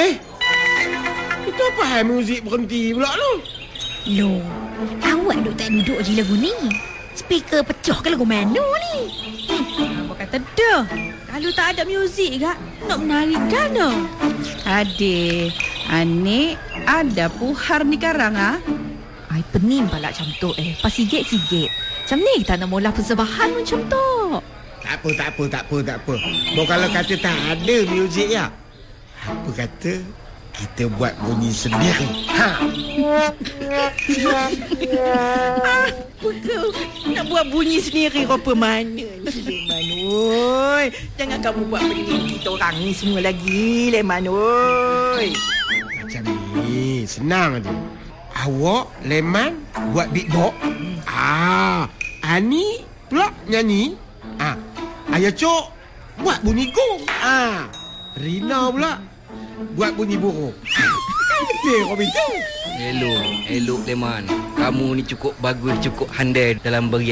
Itu apa hal muzik berhenti pula tu? Loh, awak duk tak duduk je lagu ni. Speaker pecah ke lagu mana ni? Apa kata dah? Kalau tak ada muzik kak, nak menari kan? Adik, anik, ada puhar ni karang ah. Ai pening pala macam tu pas sigit-sigit. Macam ni kita nak mula persembahan macam tu. Tak apa. Mau kalau kata tak ada muzik ya. Apa kata kita buat bunyi sendiri. Apa kau nak buat bunyi sendiri rupa mana Leman? Oi, jangan kamu buat benda kita orang ni semua lagi, Leman. Oi. Macam ni, senang je. Awak, Leman, buat beatbox. Ani pula nyanyi. Ayah Cok buat bunyi gong. Rina pula buat bunyi burung. Betul kau betul. Elok Leman. Kamu ni cukup bagus, cukup handal dalam beriak.